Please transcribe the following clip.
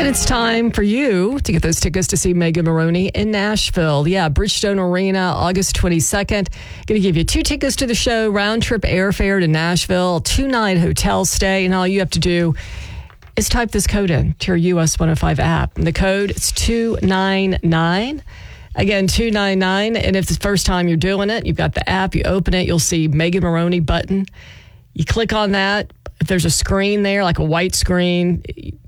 And it's time for you to get those tickets to see Megan Moroney in Nashville. Yeah, Bridgestone Arena, August 22nd. Going to give you 2 tickets to the show, round-trip airfare to Nashville, 2-night hotel stay, and all you have to do is type this code in to your US 105 app. And the code is 299. Again, 299. And if it's the first time you're doing it, you've got the app, you open it, you'll see Megan Moroney button. You click on that. If there's a screen there, like a white screen,